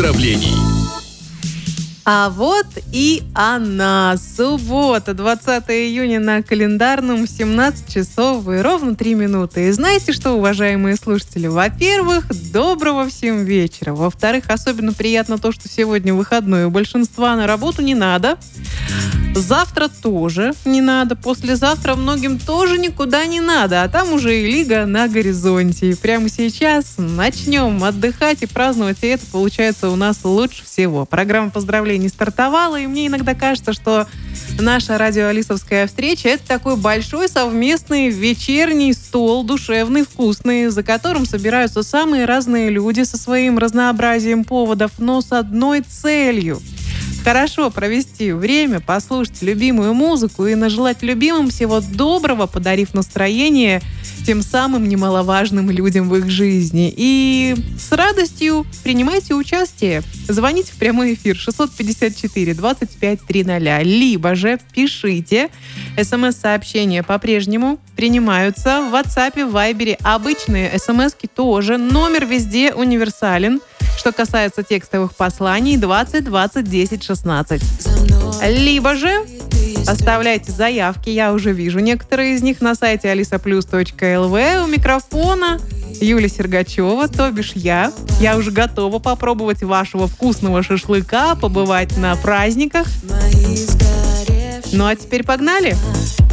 поздравлений. А вот и она. Суббота, 20 июня на календарном, 17 часов и ровно 3 минуты. И знаете что, уважаемые слушатели? Во-первых, доброго всем вечера. Во-вторых, особенно приятно то, что сегодня выходной. У большинства на работу не надо. Завтра тоже не надо. Послезавтра многим тоже никуда не надо. А там уже и лига на горизонте. И прямо сейчас начнем отдыхать и праздновать. И это получается у нас лучше всего. Программа поздравлений стартовала. И мне иногда кажется, что наша радиоалисовская встреча — это такой большой совместный вечерний стол, душевный, вкусный, за которым собираются самые разные люди со своим разнообразием поводов, но с одной целью — хорошо провести время, послушать любимую музыку и нажелать любимым всего доброго, подарив настроение тем самым немаловажным людям в их жизни. И с радостью принимайте участие. Звоните в прямой эфир 654-25-00, либо же пишите. СМС-сообщения по-прежнему принимаются. В WhatsApp, в Вайбере обычные СМСки тоже. Номер везде универсален. Что касается текстовых посланий, 20 20 10 16. Либо же оставляйте заявки, я уже вижу некоторые из них на сайте alisaplus.lv. У микрофона Юлия Сергачева, то бишь я. Я уже готова попробовать вашего вкусного шашлыка, побывать на праздниках. Ну а теперь погнали!